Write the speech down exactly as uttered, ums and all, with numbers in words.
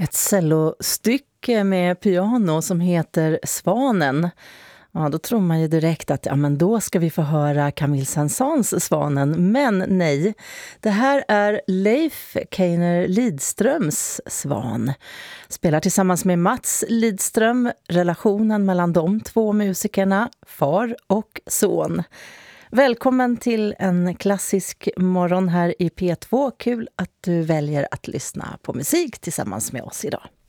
Ett cellostycke med piano som heter Svanen. Ja, då tror man ju direkt att ja, men då ska vi få höra Camille Saint-Saëns Svanen. Men nej, det här är Leif Keiner Lidströms Svan. Spelar tillsammans med Mats Lidström, relationen mellan de två musikerna, far och son. Välkommen till en klassisk morgon här i P två. Kul att du väljer att lyssna på musik tillsammans med oss idag.